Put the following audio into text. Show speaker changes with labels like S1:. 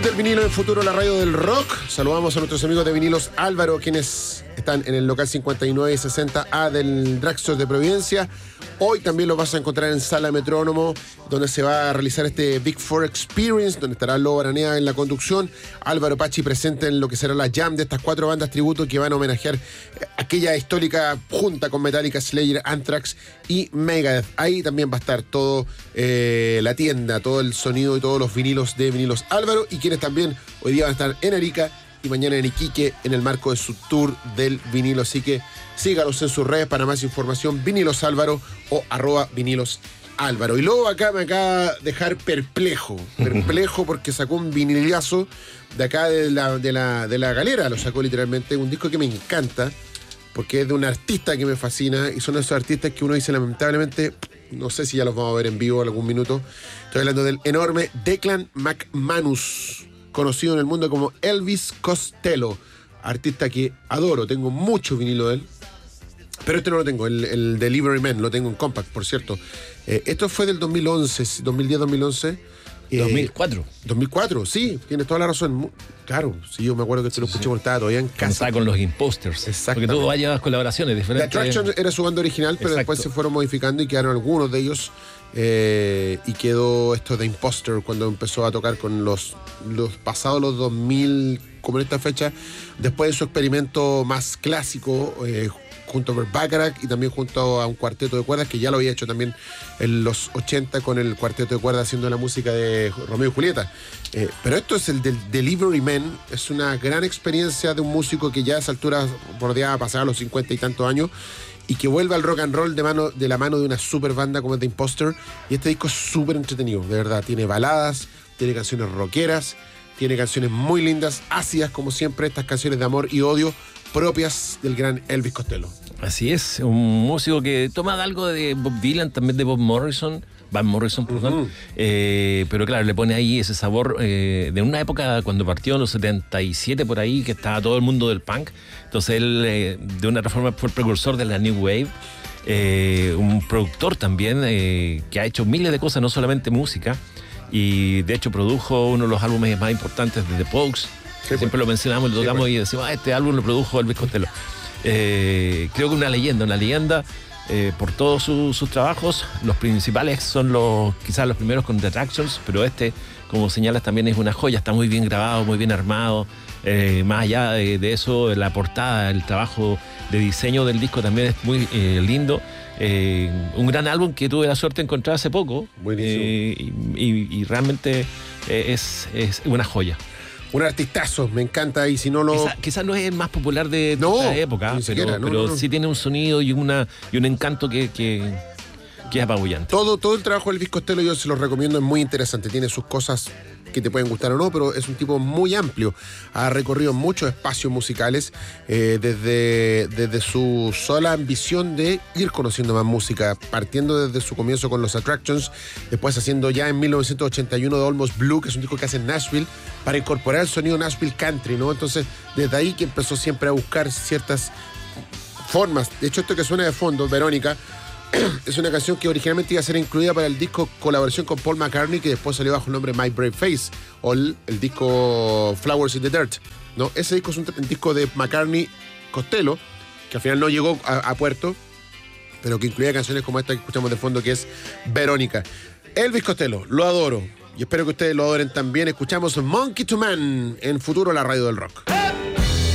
S1: Del vinilo en Futuro, la radio del rock. Saludamos a nuestros amigos de Vinilos Álvaro, quienes están en el local 5960A del Drugstore de Providencia. Hoy también los vas a encontrar en Sala Metrónomo, donde se va a realizar este Big Four Experience, donde estará Lobo Aranea en la conducción, Álvaro Pachi presente en lo que será la jam de estas 4 bandas tributo que van a homenajear aquella histórica junta con Metallica, Slayer, Anthrax y Megadeth. Ahí también va a estar todo la tienda, todo el sonido y todos los vinilos de Vinilos Álvaro, y quienes también hoy día van a estar en Arica y mañana en Iquique en el marco de su tour del vinilo. Así que sígalos en sus redes para más información, Vinilos Álvaro o @Vinilos Álvaro. Y luego acá me acaba de dejar perplejo porque sacó un vinilazo de acá de la galera, lo sacó literalmente, un disco que me encanta porque es de un artista que me fascina y son esos artistas que uno dice lamentablemente, no sé si ya los vamos a ver en vivo algún minuto. Estoy hablando del enorme Declan McManus, conocido en el mundo como Elvis Costello, artista que adoro, tengo mucho vinilo de él, pero este no lo tengo, el Delivery Man, lo tengo en compact, por cierto. Esto fue del 2011, 2010-2011.
S2: 2004.
S1: 2004, sí, tienes toda la razón. Claro, sí, yo me acuerdo que te lo escuché cuando estaba todavía en casa.
S2: Estaba con los Imposters.
S1: Exacto.
S2: Porque todo vaya colaboraciones diferentes.
S1: The Attraction era su banda original, pero
S2: Exacto.
S1: después se fueron modificando y quedaron algunos de ellos. Y quedó esto de Imposter cuando empezó a tocar con los pasados los 2000, como en esta fecha, después de su experimento más clásico, junto a Burt Bacharach y también junto a un cuarteto de cuerdas que ya lo había hecho también en los 80 con el cuarteto de cuerdas haciendo la música de Romeo y Julieta. Pero esto es el del Delivery Man, es una gran experiencia de un músico que ya a esa altura bordeaba pasar a los 50 y tantos años y que vuelve al rock and roll de la mano de una super banda como The Imposter. Y este disco es súper entretenido, de verdad. Tiene baladas, tiene canciones rockeras, tiene canciones muy lindas, ácidas como siempre, estas canciones de amor y odio propias del gran Elvis Costello.
S2: Así es, un músico que toma algo de Bob Dylan, también de Van Morrison, perdón. Pero claro, le pone ahí ese sabor de una época cuando partió en los 77 por ahí, que estaba todo el mundo del punk. Entonces él de una forma fue el precursor de la New Wave. Un productor también que ha hecho miles de cosas, no solamente música, y de hecho produjo uno de los álbumes más importantes de The Pogues. Sí, siempre lo mencionamos, lo tocamos y decimos, este álbum lo produjo Elvis Costello. Creo que una leyenda por todos sus trabajos. Los principales son quizás los primeros con The Attractions, pero como señalas, también es una joya, está muy bien grabado, muy bien armado. Más allá de eso, la portada, el trabajo de diseño del disco también es muy lindo. Un gran álbum que tuve la suerte de encontrar hace poco. Y realmente es una joya.
S1: Un artistazo, me encanta, y si no lo...
S2: Quizás no es el más popular de esta época, pero sí tiene un sonido y un encanto que es apabullante.
S1: Todo el trabajo del Elvis Costello yo se los recomiendo, es muy interesante, tiene sus cosas que te pueden gustar o no, pero es un tipo muy amplio, ha recorrido muchos espacios musicales desde su sola ambición de ir conociendo más música, partiendo desde su comienzo con los Attractions, después haciendo ya en 1981 The Almost Blue, que es un disco que hace en Nashville para incorporar el sonido Nashville Country, ¿no? Entonces desde ahí que empezó siempre a buscar ciertas formas. De hecho, esto que suena de fondo, Verónica, es una canción que originalmente iba a ser incluida para el disco colaboración con Paul McCartney, que después salió bajo el nombre My Brave Face, o el disco Flowers in the Dirt, ¿no? Ese disco es un disco de McCartney Costello, que al final no llegó a puerto, pero que incluía canciones como esta que escuchamos de fondo, que es Verónica. Elvis Costello, lo adoro, y espero que ustedes lo adoren también. Escuchamos Monkey to Man en Futuro, la radio del rock.